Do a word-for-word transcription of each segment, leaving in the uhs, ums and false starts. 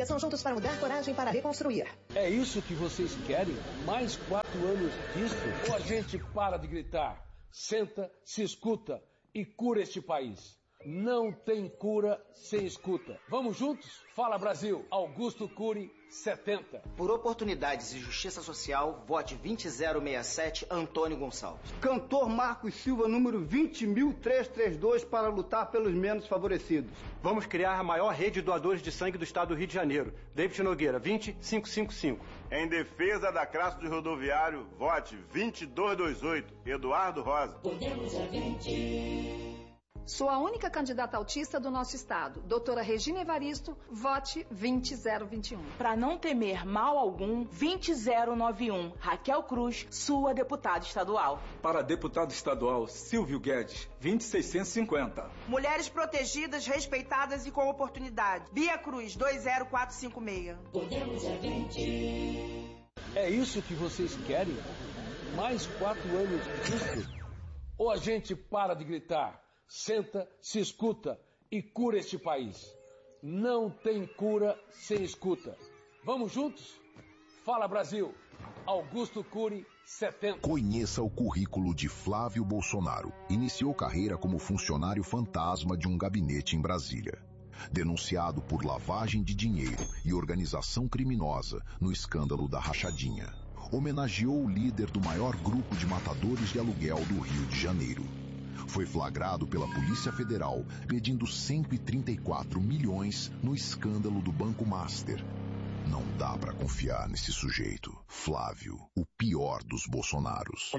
Coligação Juntos para Mudar, coragem para reconstruir. É isso que vocês querem? Mais quatro anos disso? Ou a gente para de gritar, senta, se escuta e cura este país? Não tem cura sem escuta. Vamos juntos? Fala Brasil, Augusto Cury, setenta. Por oportunidades e justiça social, vote vinte zero sessenta e sete, Antônio Gonçalves. Cantor Marcos Silva, número vinte mil trezentos e trinta e dois, para lutar pelos menos favorecidos. Vamos criar a maior rede de doadores de sangue do estado do Rio de Janeiro. David Nogueira, vinte mil quinhentos e cinquenta e cinco. Em defesa da classe do rodoviário, vote vinte e dois vinte e oito, Eduardo Rosa. Podemos é vinte. Sou a única candidata autista do nosso estado. Doutora Regina Evaristo, vote vinte zero vinte e um. Para não temer mal algum, vinte zero noventa e um. Raquel Cruz, sua deputada estadual. Para deputado estadual, Silvio Guedes, vinte seiscentos e cinquenta. Mulheres protegidas, respeitadas e com oportunidade. Bia Cruz, dois zero quatro cinco seis. Podemos é vinte. É isso que vocês querem? Mais quatro anos disso? Ou a gente para de gritar, senta, se escuta e cura este país? Não tem cura sem escuta. Vamos juntos? Fala Brasil, Augusto Cury, setenta. Conheça o currículo de Flávio Bolsonaro. Iniciou carreira como funcionário fantasma de um gabinete em Brasília. Denunciado por lavagem de dinheiro e organização criminosa no escândalo da rachadinha. Homenageou o líder do maior grupo de matadores de aluguel do Rio de Janeiro. Foi flagrado pela Polícia Federal medindo cento e trinta e quatro milhões no escândalo do Banco Master. Não dá pra confiar nesse sujeito. Flávio, o pior dos Bolsonaros.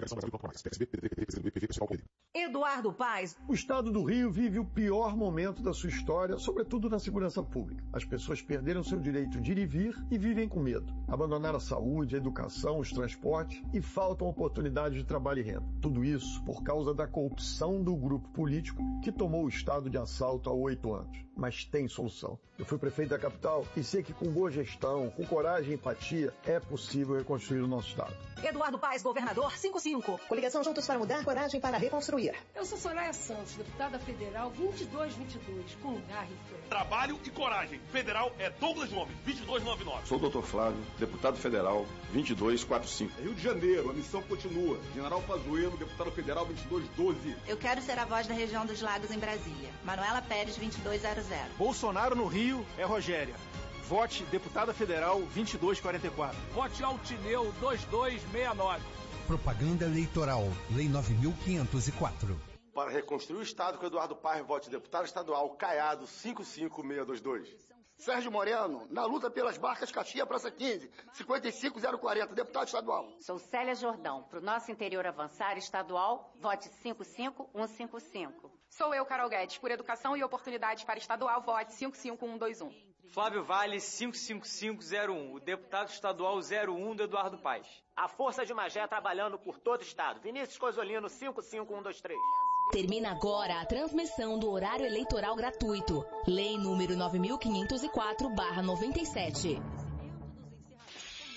Eduardo Paes. O estado do Rio vive o pior momento da sua história, sobretudo na segurança pública. As pessoas perderam seu direito de ir e vir e vivem com medo. Abandonaram a saúde, a educação, os transportes e faltam oportunidades de trabalho e renda. Tudo isso por causa da corrupção do grupo político que tomou o estado de assalto há oito anos. Mas tem solução. Eu fui prefeito da capital e sei que com boa gestão, com coragem e empatia, é possível reconstruir o nosso estado. Eduardo Paes, governador, cinquenta e cinco. Coligação Juntos para Mudar, coragem para reconstruir. Eu sou Soraya Santos, deputada federal vinte e dois vinte e dois, com lugar e fé. Trabalho e coragem. Federal é Douglas Gomes, vinte e dois noventa e nove. Sou o doutor Flávio, deputado federal vinte e dois quarenta e cinco. Rio de Janeiro, a missão continua. General Pazuello, deputado federal vinte e dois doze. Eu quero ser a voz da região dos Lagos em Brasília. Manuela Pérez, vinte e dois zero zero. Bolsonaro no Rio é Rogéria. Vote deputada federal vinte e dois quarenta e quatro. Vote Altineu vinte e dois sessenta e nove. Propaganda eleitoral, Lei nove mil quinhentos e quatro. Para reconstruir o estado com Eduardo Paes, vote deputado estadual Caiado cinco cinco seis dois dois. Sérgio Moreno, na luta pelas barcas Caxias Praça quinze, cinquenta e cinco zero quarenta, deputado estadual. Sou Célia Jordão, para o nosso interior avançar estadual, vote cinco cinco um cinco cinco. Sou eu, Carol Guedes, por educação e oportunidades para estadual, vote cinco cinco um dois um. Flávio Vale, cinco cinco cinco zero um, o deputado estadual zero um do Eduardo Paes. A Força de Magé trabalhando por todo o estado. Vinícius Cosolino, cinco cinco um dois três. Termina agora a transmissão do horário eleitoral gratuito. Lei número nove mil quinhentos e quatro barra noventa e sete.